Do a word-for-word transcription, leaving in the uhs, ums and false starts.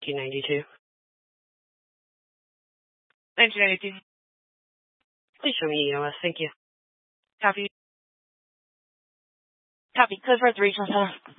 nineteen ninety-two. nineteen ninety-two. Please show me E O S. Thank you. Copy. Copy. Code for three, twenty-seven.